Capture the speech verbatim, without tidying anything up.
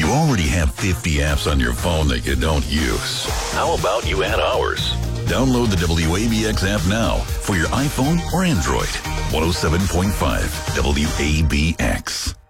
You already have fifty apps on your phone that you don't use. How about you add ours? Download the W A B X app now for your iPhone or Android. one oh seven point five W A B X.